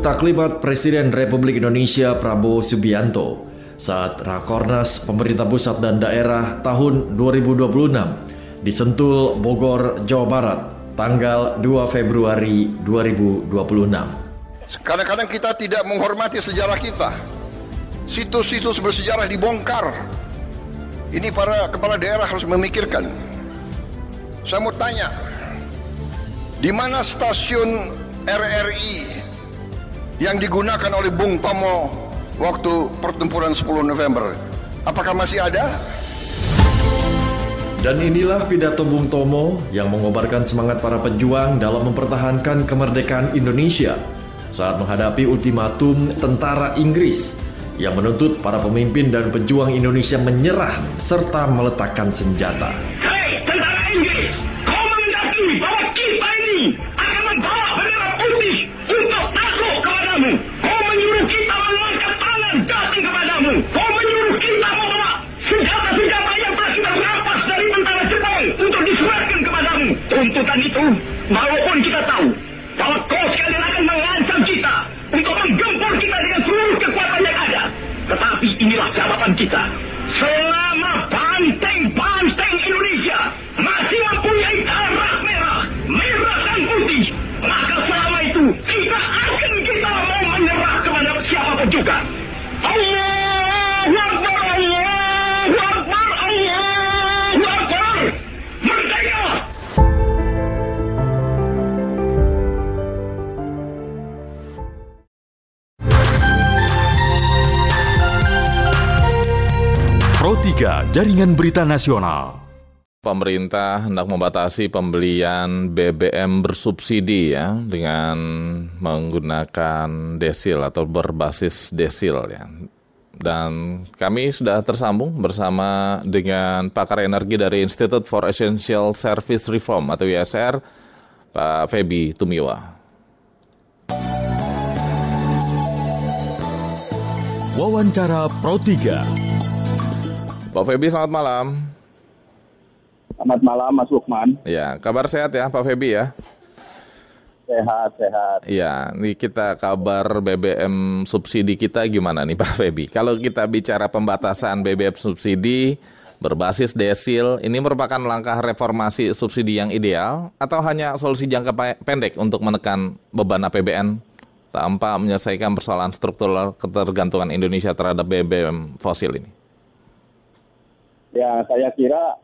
taklimat Presiden Republik Indonesia Prabowo Subianto saat Rakornas Pemerintah Pusat dan Daerah tahun 2026 di Sentul, Bogor, Jawa Barat, tanggal 2 Februari 2026. Kadang-kadang kita tidak menghormati sejarah kita. Situs-situs bersejarah dibongkar. Ini para kepala daerah harus memikirkan. Saya mau tanya, di mana stasiun RRI yang digunakan oleh Bung Tomo waktu pertempuran 10 November? Apakah masih ada? Dan inilah pidato Bung Tomo yang mengobarkan semangat para pejuang dalam mempertahankan kemerdekaan Indonesia saat menghadapi ultimatum tentara Inggris yang menuntut para pemimpin dan pejuang Indonesia menyerah serta meletakkan senjata. Hei, tentara Inggris! Kau menghendaki bahwa kita ini akan membawa bendera putih untuk takut kepadamu. Kau menyuruh kita mengangkat tangan datang kepadamu. Kau menyuruh kita membawa senjata-senjata yang telah kita rampas dari tentara Jepang untuk diserahkan kepadamu. Tuntutan itu, walaupun kita tahu bahwa kau sekalian akan mengancam kita untuk menggempur kita dengan seluruh kekuatan yang ada. Tetapi inilah jawaban kita. Selama banteng-banteng Indonesia masih mempunyai darah merah, merah dan putih, maka selama itu kita mau menyerah kepada siapapun juga. Allahu Akbar, Allahu Akbar, Allahu Akbar. Merdeka! Pro 3 Jaringan Berita Nasional. Pemerintah hendak membatasi pembelian BBM bersubsidi ya dengan menggunakan desil atau berbasis desil ya. Dan kami sudah tersambung bersama dengan pakar energi dari Institute for Essential Service Reform atau ISR, Pak Feby Tumiwa. Wawancara Pro 3. Pak Feby, selamat malam. Selamat malam, Mas Lukman. Ya, kabar sehat ya Pak Feby ya? Sehat. Ya, ini kita kabar BBM subsidi kita gimana nih Pak Feby? Kalau kita bicara pembatasan BBM subsidi berbasis desil, ini merupakan langkah reformasi subsidi yang ideal atau hanya solusi jangka pendek untuk menekan beban APBN tanpa menyelesaikan persoalan struktural ketergantungan Indonesia terhadap BBM fosil ini? Ya, saya kira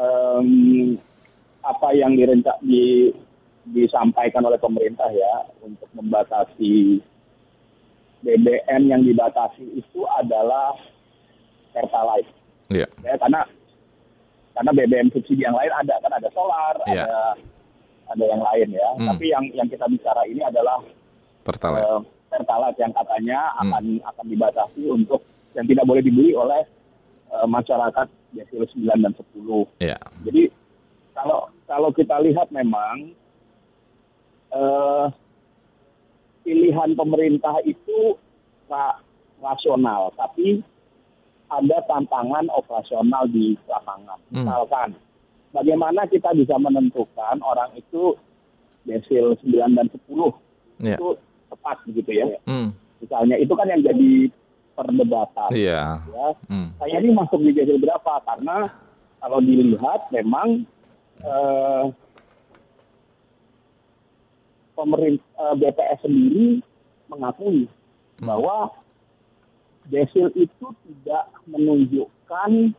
apa yang disampaikan oleh pemerintah ya untuk membatasi BBM yang dibatasi itu adalah Pertalite. Yeah. Ya, karena BBM subsidi yang lain ada kan, ada solar, ada yang lain ya. Tapi yang kita bicara ini adalah Pertalite yang katanya akan dibatasi untuk yang tidak boleh dibeli oleh masyarakat desil 9 dan 10. Yeah. Jadi kalau kita lihat memang pilihan pemerintah itu rasional, tapi ada tantangan operasional di lapangan. Misalkan, bagaimana kita bisa menentukan orang itu desil 9 dan 10 itu tepat begitu ya. Misalnya itu kan yang jadi perdebatan. Iya. Ya. Saya ini masuk di desil berapa? Karena kalau dilihat memang pemerintah BPS sendiri mengakui bahwa desil itu tidak menunjukkan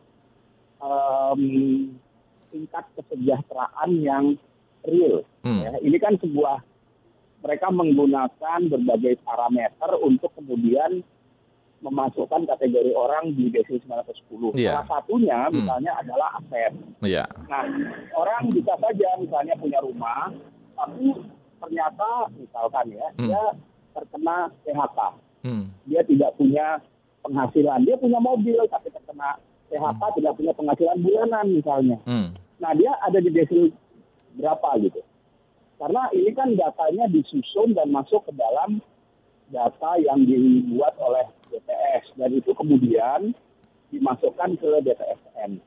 tingkat kesejahteraan yang real. Ya. Ini kan mereka menggunakan berbagai parameter untuk kemudian memasukkan kategori orang di desil 910. Yeah. Salah satunya misalnya adalah aset. Yeah. Nah, orang bisa saja misalnya punya rumah, tapi ternyata misalkan ya, dia terkena PHK. Dia tidak punya penghasilan. Dia punya mobil, tapi terkena PHK, tidak punya penghasilan bulanan misalnya. Nah, dia ada di desil berapa gitu. Karena ini kan datanya disusun dan masuk ke dalam data yang dibuat oleh BPS dan itu kemudian dimasukkan ke BPSN.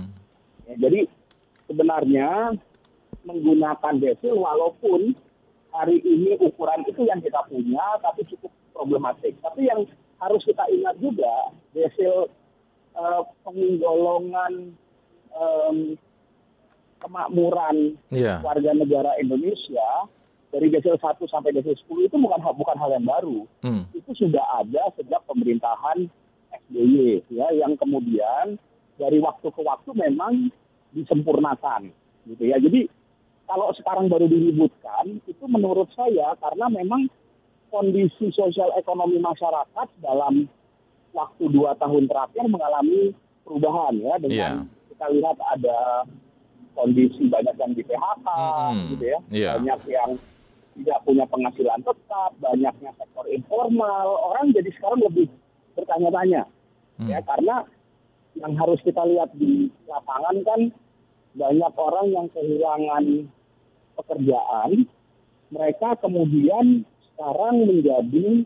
Ya, jadi sebenarnya menggunakan desil walaupun hari ini ukuran itu yang kita punya, tapi cukup problematik. Tapi yang harus kita ingat juga, desil penggolongan kemakmuran warga negara Indonesia dari desil 1 sampai desil 10 itu bukan hal yang baru. Itu sudah ada sejak pemerintahan SBY, ya, yang kemudian dari waktu ke waktu memang disempurnakan, gitu ya. Jadi kalau sekarang baru diributkan, itu menurut saya karena memang kondisi sosial ekonomi masyarakat dalam waktu 2 tahun terakhir mengalami perubahan, ya, dengan kita lihat ada kondisi banyak yang di PHK, gitu ya, banyak yang tidak punya penghasilan tetap, banyaknya sektor informal, orang jadi sekarang lebih bertanya-tanya, ya, karena yang harus kita lihat di lapangan kan banyak orang yang kehilangan pekerjaan, mereka kemudian sekarang menjadi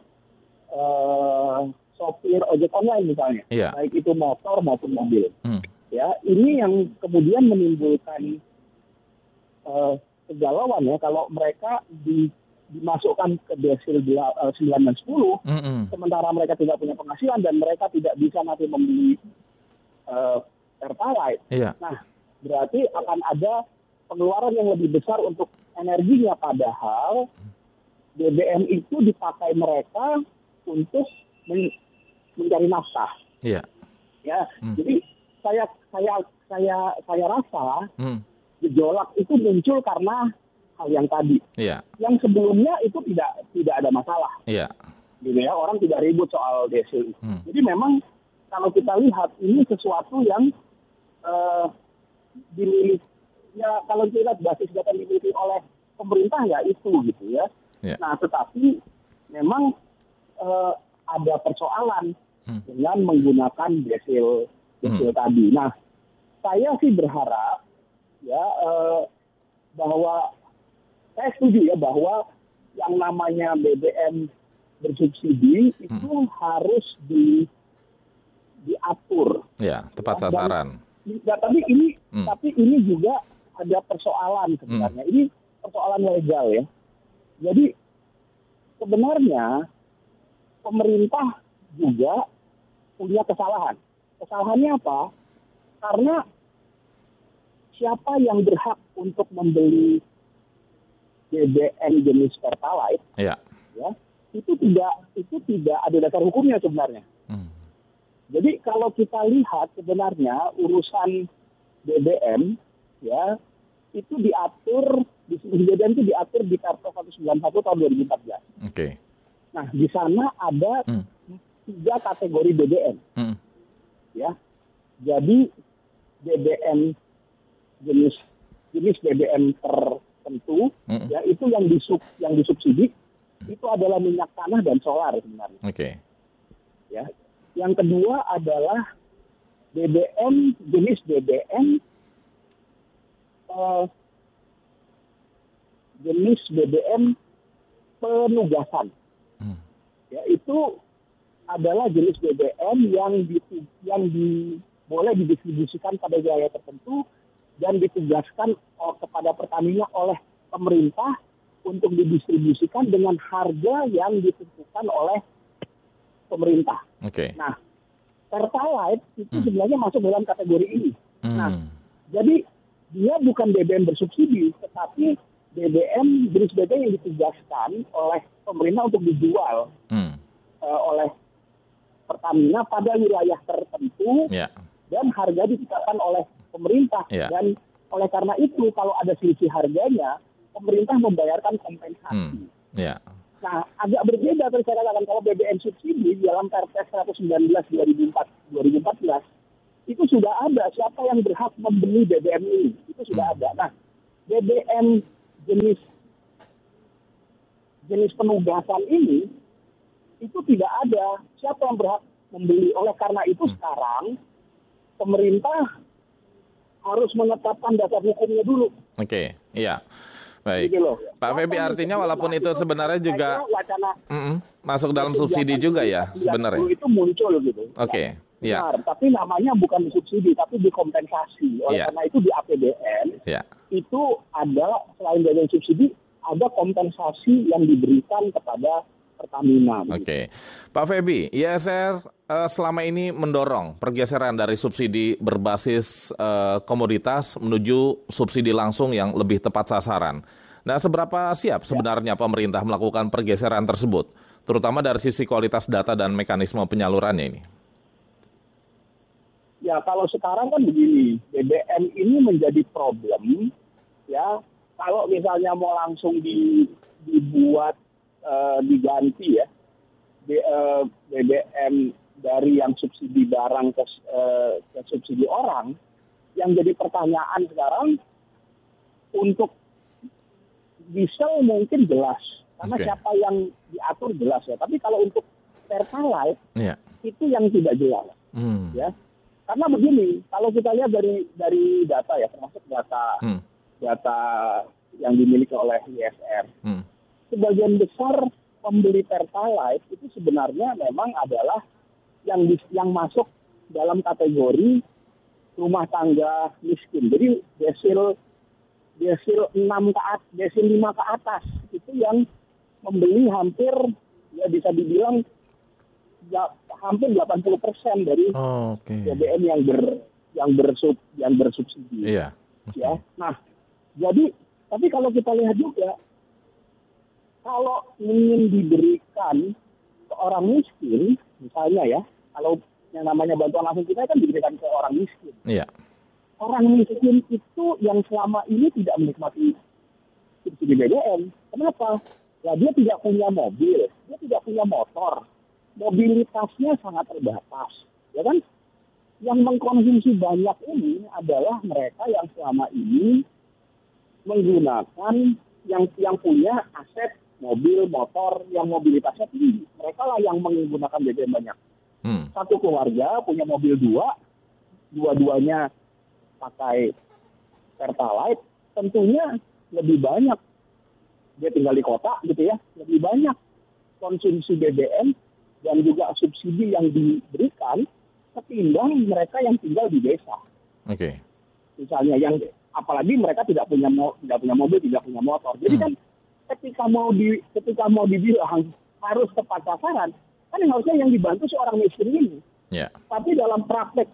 sopir ojek online misalnya, baik itu motor maupun mobil. Ya, ini yang kemudian menimbulkan kegalauan, ya, kalau mereka dimasukkan ke desil 9 dan 10, sementara mereka tidak punya penghasilan dan mereka tidak bisa nanti membeli Pertalite. Nah, berarti akan ada pengeluaran yang lebih besar untuk energinya, padahal BBM itu dipakai mereka untuk mencari nafkah. Ya, jadi saya rasa gejolak itu muncul karena hal yang tadi. Yang sebelumnya itu tidak ada masalah. Gitu ya, orang tidak ribut soal desil. Jadi memang kalau kita lihat ini sesuatu yang dimiliki, ya, kalau kita lihat basis data dimiliki oleh pemerintah ya itu, gitu ya. Nah, tetapi memang ada persoalan dengan menggunakan desil tadi. Nah, saya sih berharap, ya, bahwa saya setuju, ya, bahwa yang namanya BBM bersubsidi itu harus diatur. Ya, tepat sasaran. Tapi ini juga ada persoalan sebenarnya. Ini persoalan legal, ya. Jadi sebenarnya pemerintah juga punya kesalahan. Kesalahannya apa? Karena siapa yang berhak untuk membeli BBM jenis Pertalite, ya, itu tidak ada dasar hukumnya sebenarnya. Jadi kalau kita lihat sebenarnya urusan BBM, ya, itu diatur BBM itu diatur di Perpres 191 tahun 2014. Nah, di sana ada 3 kategori BBM. Ya. Jadi BBM jenis BBM tertentu, ya, itu yang disubsidi itu adalah minyak tanah dan solar sebenarnya. Ya. Yang kedua adalah BBM jenis BBM penugasan. Ya, itu adalah jenis BBM yang boleh didistribusikan pada wilayah tertentu dan ditugaskan kepada Pertamina oleh pemerintah untuk didistribusikan dengan harga yang ditentukan oleh pemerintah. Nah, Pertalite itu sebenarnya masuk dalam kategori ini. Nah, jadi dia bukan BBM bersubsidi, tetapi BBM jenis BBM yang ditugaskan oleh pemerintah untuk dijual oleh Pertamina pada wilayah tertentu, dan harga ditetapkan oleh pemerintah. Dan oleh karena itu, kalau ada selisih harganya, pemerintah membayarkan kompensasi. Nah, agak berbeda tadi saya katakan, kalau BBM subsidi dalam Perpres 119 2014 itu sudah ada siapa yang berhak membeli BBM ini, itu sudah ada. Nah, BBM jenis penugasan ini itu tidak ada siapa yang berhak membeli. Oleh karena itu sekarang pemerintah harus menetapkan dasar hukumnya dulu. Baik, Pak Feby, artinya walaupun itu sebenarnya juga masuk dalam subsidi juga ya sebenarnya. Itu muncul gitu. Benar, tapi namanya bukan disubsidi, tapi dikompensasi. Oleh karena itu di APBN itu ada selain dari subsidi ada kompensasi yang diberikan kepada Pertamina. Oke. Pak Feby, ISR selama ini mendorong pergeseran dari subsidi berbasis komoditas menuju subsidi langsung yang lebih tepat sasaran. Nah, seberapa siap sebenarnya pemerintah melakukan pergeseran tersebut, terutama dari sisi kualitas data dan mekanisme penyalurannya ini? Ya, kalau sekarang kan begini, BBM ini menjadi problem, ya. Kalau misalnya mau langsung dibuat diganti ya, BBM dari yang subsidi barang ke subsidi orang, yang jadi pertanyaan sekarang untuk diesel mungkin jelas, karena siapa yang diatur jelas ya. Tapi kalau untuk Pertalite itu yang tidak jelas, ya. Karena begini, kalau kita lihat dari data ya, termasuk data yang dimiliki oleh ISR, sebagian besar pembeli Pertalite itu sebenarnya memang adalah yang masuk dalam kategori rumah tangga miskin. Jadi desil 5 ke atas itu yang membeli hampir, ya bisa dibilang hampir 80% dari BBM yang bersubsidi. Iya. Ya. Nah, jadi tapi kalau kita lihat juga, kalau ingin diberikan ke orang miskin, misalnya ya, kalau yang namanya bantuan langsung kita kan diberikan ke orang miskin. Iya. Orang miskin itu yang selama ini tidak menikmati subsidi BBM. Kenapa? Ya, dia tidak punya mobil, dia tidak punya motor, mobilitasnya sangat terbatas, ya kan? Yang mengkonsumsi banyak ini adalah mereka yang selama ini menggunakan yang punya aset mobil, motor, yang mobilitasnya tinggi. Mereka lah yang menggunakan BBM banyak. Satu keluarga punya mobil dua-duanya pakai Pertalite, tentunya lebih banyak. Dia tinggal di kota gitu ya, lebih banyak konsumsi BBM dan juga subsidi yang diberikan ketimbang mereka yang tinggal di desa. Oke. Misalnya apalagi mereka tidak punya mobil, tidak punya motor. Jadi kan ketika mau dibilang harus tepat sasaran, kan yang harusnya yang dibantu seorang miskin ini. Yeah. Tapi dalam praktek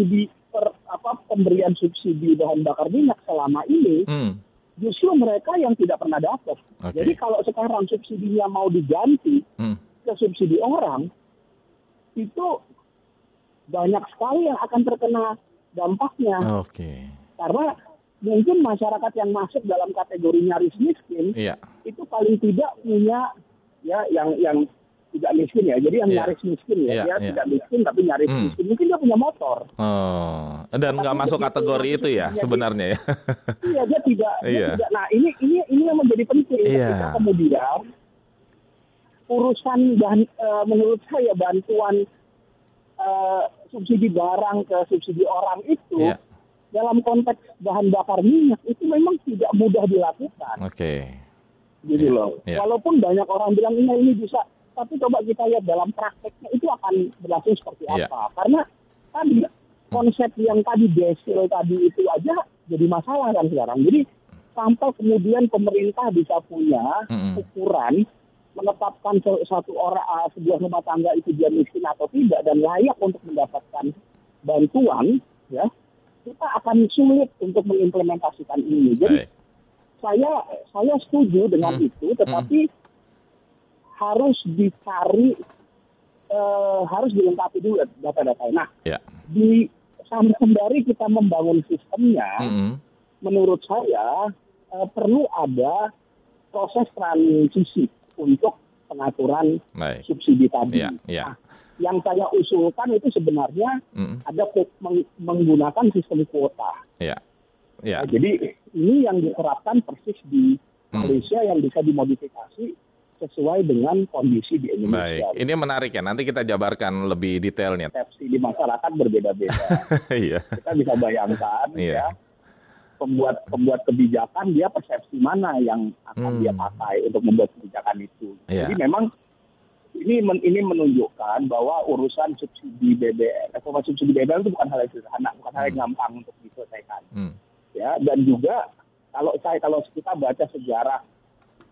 pemberian subsidi bahan bakar minyak selama ini, justru mereka yang tidak pernah dapat. Okay. Jadi kalau sekarang subsidinya mau diganti ke subsidi orang, itu banyak sekali yang akan terkena dampaknya. Oke. Karena mungkin masyarakat yang masuk dalam kategori nyaris miskin, itu paling tidak punya ya yang tidak miskin ya. Jadi yang nyaris miskin ya, dia tidak miskin tapi nyaris miskin. Mungkin dia punya motor. Oh, dan nggak masuk kategori itu ya sebenarnya ya. Iya, dia tidak. Nah, ini yang menjadi penting. Ketika kemudian urusan menurut saya bantuan subsidi barang ke subsidi orang itu dalam konteks bahan bakar minyak itu memang tidak mudah dilakukan. Oke. Jadi loh. Walaupun banyak orang bilang ini bisa, tapi coba kita lihat dalam prakteknya itu akan berlangsung seperti apa. Karena tadi konsep yang tadi desil tadi itu aja jadi masalah kan sekarang. Jadi sampai kemudian pemerintah bisa punya ukuran menetapkan sebuah rumah tangga itu dia miskin atau tidak dan layak untuk mendapatkan bantuan, ya, kita akan sulit untuk mengimplementasikan ini. Jadi saya setuju dengan itu, tetapi harus dicari, harus dilengkapi dulu data-datanya. Nah, sembari kita membangun sistemnya, menurut saya perlu ada proses transisi untuk pengaturan subsidi tadi. Nah, yang saya usulkan itu sebenarnya ada menggunakan sistem kuota. Nah, jadi ini yang diterapkan persis di Malaysia yang bisa dimodifikasi sesuai dengan kondisi di Indonesia. Baik, ini menarik ya. Nanti kita jabarkan lebih detailnya. Persepsi di masyarakat berbeda-beda. Kita bisa bayangkan ya. Pembuat kebijakan dia persepsi mana yang akan dia pakai untuk membuat kebijakan itu. Jadi memang ini menunjukkan bahwa urusan subsidi BBM, reformasi subsidi BBM itu bukan hal yang sederhana, bukan hal yang gampang untuk diselesaikan. Ya, dan juga kalau kita baca sejarah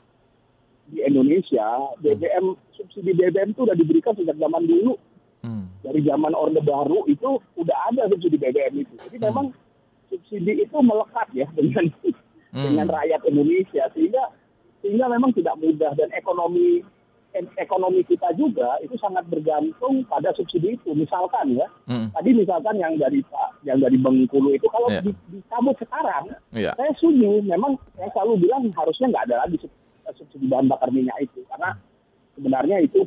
di Indonesia, BBM, subsidi BBM itu udah diberikan sejak zaman dulu. Dari zaman Orde Baru itu udah ada subsidi BBM itu. Jadi memang subsidi itu melekat ya dengan rakyat Indonesia, sehingga memang tidak mudah, dan ekonomi kita juga itu sangat bergantung pada subsidi itu. Misalkan ya, tadi misalkan yang dari Bengkulu itu kalau dicabut sekarang, saya setuju. Memang saya selalu bilang harusnya nggak ada lagi subsidi bahan bakar minyak itu, karena sebenarnya itu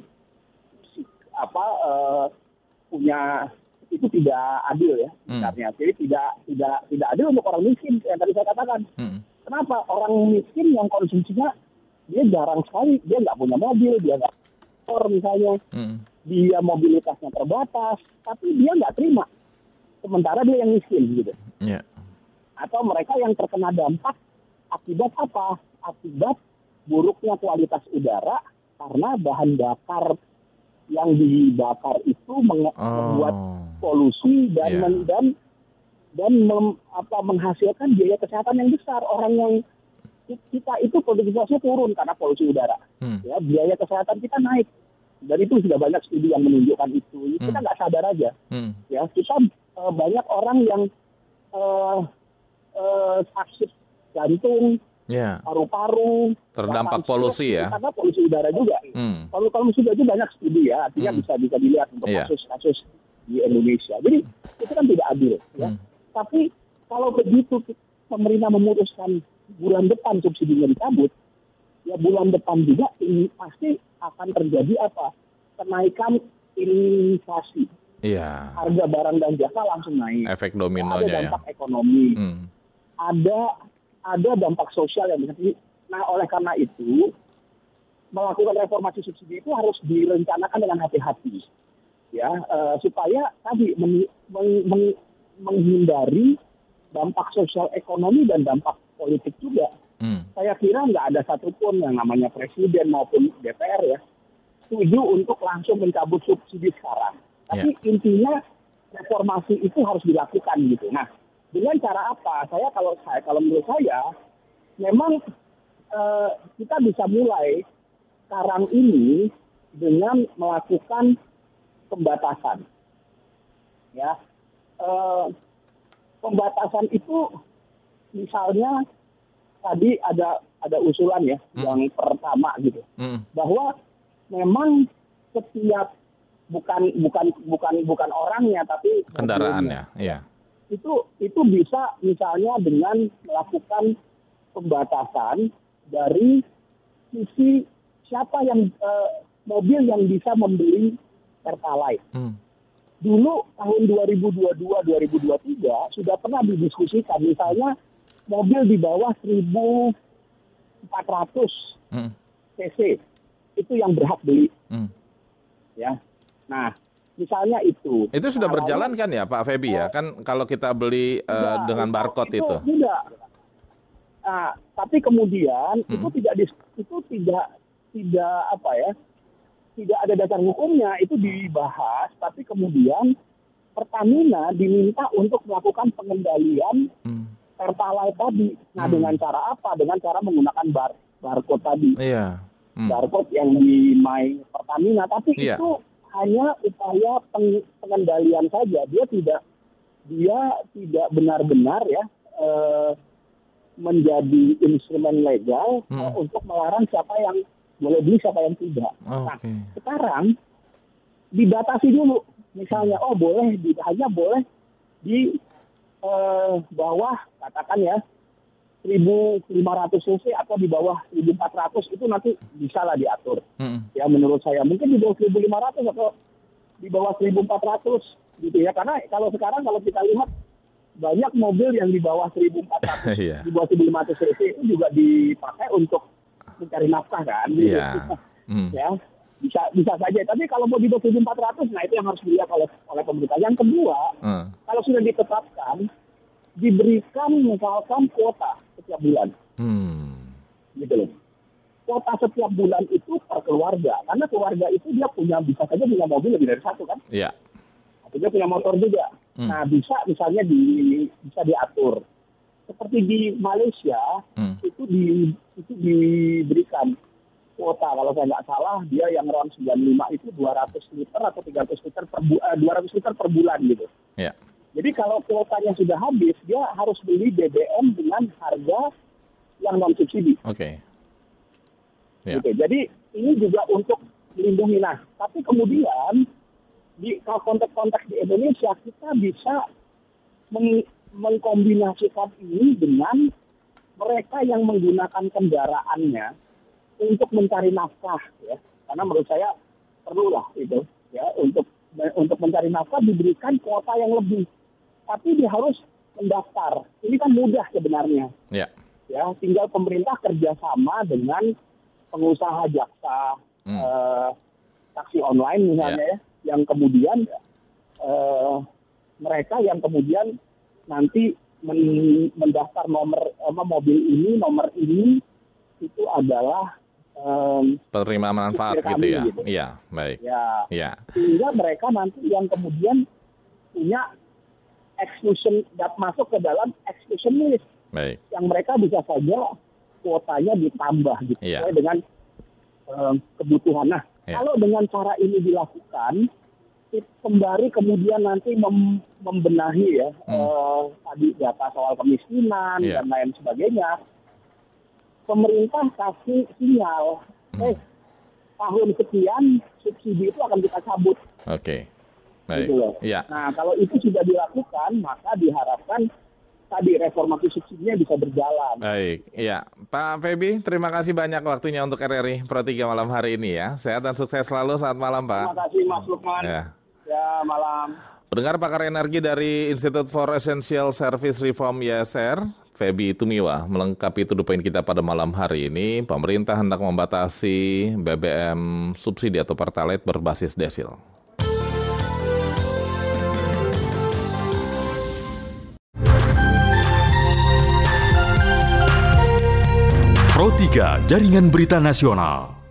punya itu tidak adil ya sebenarnya. Jadi tidak adil untuk orang miskin yang tadi saya katakan. Kenapa? Orang miskin yang konsumsinya dia jarang sekali, dia nggak punya mobil, dia nggak motor misalnya, dia mobilitasnya terbatas, tapi dia nggak terima. Sementara dia yang miskin gitu. Atau mereka yang terkena dampak akibat apa? Akibat buruknya kualitas udara karena bahan bakar yang dibakar itu membuat polusi dan menghasilkan biaya kesehatan yang besar. Orang yang kita itu produktivitasnya turun karena polusi udara. Ya, biaya kesehatan kita naik. Dan itu sudah banyak studi yang menunjukkan itu. Kita nggak sadar aja. Ya, kita banyak orang yang sakit jantung, paru-paru, terdampak polusi ya, karena polusi udara juga. Kalau polusi udara itu banyak studi ya, artinya bisa dilihat untuk kasus-kasus di Indonesia. Jadi itu kan tidak adil ya. Tapi kalau begitu pemerintah memutuskan bulan depan subsidinya dicabut, ya bulan depan juga ini pasti akan terjadi kenaikan inflasi. Harga barang dan jasa langsung naik. Efek dominonya ada dampak ekonomi. Ada dampak sosial yang bisa. Nah, oleh karena itu melakukan reformasi subsidi itu harus direncanakan dengan hati-hati, ya, supaya tadi menghindari dampak sosial ekonomi dan dampak politik juga. Saya kira nggak ada satupun yang namanya presiden maupun DPR ya setuju untuk langsung mencabut subsidi sekarang. Tapi intinya reformasi itu harus dilakukan gitu. Nah, dengan cara apa? Kalau menurut saya, memang kita bisa mulai sekarang ini dengan melakukan pembatasan. Ya, pembatasan itu misalnya tadi ada usulan ya, yang pertama gitu, bahwa memang setiap bukan orangnya tapi kendaraannya, itu bisa misalnya dengan melakukan pembatasan dari sisi siapa yang mobil yang bisa membeli Pertalite. Dulu tahun 2022-2023 sudah pernah didiskusikan, misalnya mobil di bawah 1.400 cc itu yang berhak beli. Ya, nah misalnya itu. Itu sudah berjalan kan ya Pak Feby ya? Kan kalau kita beli dengan barcode itu. Tidak. Nah, tapi kemudian itu tidak ada dasar hukumnya, itu dibahas, tapi kemudian Pertamina diminta untuk melakukan pengendalian Pertalite tadi. Nah, dengan cara apa? Dengan cara menggunakan barcode tadi. Barcode yang di My Pertamina, tapi itu hanya upaya pengendalian saja. Dia tidak benar-benar ya menjadi instrumen legal untuk melarang siapa yang boleh beli, siapa yang tidak. Nah, sekarang dibatasi dulu. Misalnya, hanya boleh di bawah, katakan ya, 1.500 cc atau di bawah 1.400 itu nanti bisa lah diatur. Ya menurut saya mungkin di bawah 1.500 atau di bawah 1.400 gitu ya. Karena kalau sekarang kalau kita lihat banyak mobil yang di bawah 1.400, di bawah 1.500 cc itu juga dipakai untuk mencari nafkah kan. Gitu. Ya bisa saja. Tapi kalau mau di bawah 1.400, nah itu yang harus dilihat oleh pemerintah. Yang kedua, kalau sudah ditetapkan, diberikan misalkan kuota setiap bulan. Gitu loh. Kuota setiap bulan itu per keluarga. Karena keluarga itu dia bisa saja punya mobil lebih dari satu kan. Iya. Atau dia punya motor juga. Nah, bisa misalnya bisa diatur. Seperti di Malaysia, itu diberikan kuota. Kalau saya nggak salah, dia yang RON 95 itu 200 liter atau 300 liter 200 liter per bulan gitu. Ya. Jadi kalau kuotanya sudah habis, dia harus beli BBM dengan harga yang non subsidi. Oke. Ya. Gitu. Jadi ini juga untuk melindungi. Nah, tapi kemudian di konteks-konteks di Indonesia kita bisa mengkombinasikan ini dengan mereka yang menggunakan kendaraannya untuk mencari nafkah, ya. Karena menurut saya perlulah itu, ya, untuk mencari nafkah diberikan kuota yang lebih. Tapi dia harus mendaftar. Ini kan mudah sebenarnya. Ya. Ya, tinggal pemerintah kerjasama dengan pengusaha jasa taksi online misalnya, ya, yang kemudian mereka yang kemudian nanti mendaftar mobil ini, nomor ini itu adalah penerima manfaat gitu ya. Iya, baik. Ya. Sehingga mereka nanti yang kemudian punya exclusion, masuk ke dalam exclusion list. Baik. Yang mereka bisa saja kuotanya ditambah gitu, sesuai dengan kebutuhan. Nah, kalau dengan cara ini dilakukan, sembari kemudian nanti membenahi ya tadi data soal kemiskinan dan lain sebagainya, pemerintah kasih sinyal, tahun sekian subsidi itu akan kita cabut. Oke. Baik. Gitu loh. Ya. Nah, kalau itu sudah dilakukan, maka diharapkan tadi reformasi subsidinya bisa berjalan. Baik, iya. Pak Feby, terima kasih banyak waktunya untuk RRI Pro 3 malam hari ini ya. Sehat dan sukses selalu, selamat malam Pak. Terima kasih Mas Lukman. Ya, malam. Pendengar pakar energi dari Institute for Essential Service Reform ISR, Feby Tumiwa, melengkapi to the point kita pada malam hari ini. Pemerintah hendak membatasi BBM subsidi atau Pertalite berbasis desil. Pro 3 Jaringan Berita Nasional.